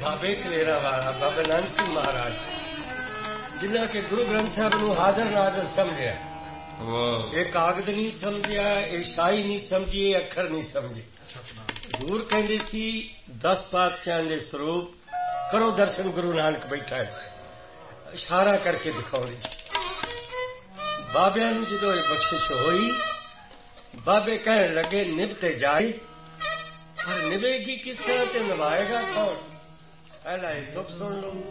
ਬਾਬੇ ਕਲੇਰਾ ਵਾਲਾ ਬਾਬਾ ਨਾਨਕ ਸਿੰਘ ਮਹਾਰਾਜ ਜਿਨ੍ਹਾਂ ਕੇ ਗੁਰੂ ਗ੍ਰੰਥ ਸਾਹਿਬ ਨੂੰ ਹਾਜ਼ਰ ਨਾਜ਼ਰ ਸਮਝਿਆ। ਇਹ ਕਾਗਜ਼ ਨਹੀਂ ਸਮਝਿਆ, ਇਹ ਸ਼ਾਹੀ ਨਹੀਂ ਸਮਝੀ, ਇਹ ਅੱਖਰ ਨਹੀਂ ਸਮਝੇ। ਦੂਰ ਕਹਿੰਦੇ ਸੀ 10 ਪਾਤਸ਼ਾਹਾਂ ਦੇ ਸਰੂਪ ਕਰੋ ਦਰਸ਼ਨ, ਗੁਰੂ ਨਾਨਕ ਬੈਠਾ ਹੈ, ਇਸ਼ਾਰਾ ਕਰਕੇ ਦਿਖਾਉਂਦੇ ਸੀ। ਬਾਬਿਆਂ ਨੂੰ ਜਦੋਂ ਇਹ ਬਖਸ਼ਿਸ਼ ਹੋਈ, ਬਾਬੇ ਕਹਿਣ ਲੱਗੇ ਨਿਭ ਤੇ ਜਾਏ, ਪਰ ਨਿਭੇਗੀ ਕਿਸ ਤਰ੍ਹਾਂ ਤੇ ਨਿਭਾਏਗਾ ਕੌਣ? ਪਹਿਲਾਂ ਇਹ ਦੁੱਖ ਸੁਣ ਲਓ।